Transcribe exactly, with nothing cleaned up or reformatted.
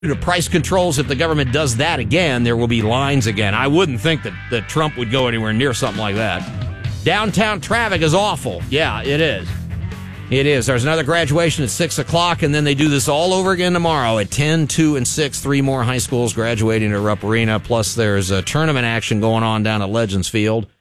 to price controls, if the government does that again, there will be lines again. I wouldn't think that, that Trump would go anywhere near something like that. Downtown traffic is awful. Yeah, it is. It is. There's another graduation at six o'clock, and then they do this all over again tomorrow at ten, two, and six. Three more high schools graduating at Rupp Arena. Plus, there's a tournament action going on down at Legends Field.